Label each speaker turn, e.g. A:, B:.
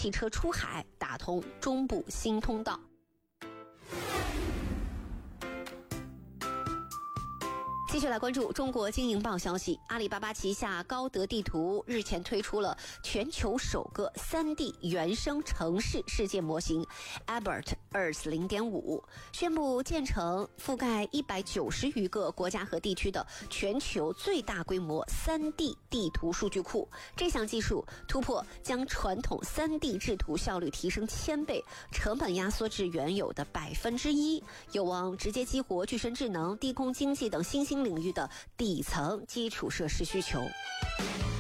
A: 汽车出海，打通中部新通道。继续来关注中国经营报消息，阿里巴巴旗下高德地图日前推出了全球首个 3D 原生城市世界模型 Albert Earth 0.5， 宣布建成覆盖190余个国家和地区的全球最大规模 3D 地图数据库。这项技术突破将传统 3D 制图效率提升1000倍，成本压缩至原有的1%，有望直接激活具身智能、低空经济等新兴领域的底层基础设施需求。